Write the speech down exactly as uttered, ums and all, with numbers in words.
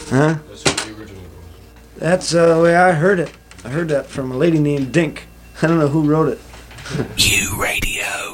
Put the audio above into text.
Huh? That's what the original goes. That's uh, the way I heard it. I heard that from a lady named Dink. I don't know who wrote it. U Radio.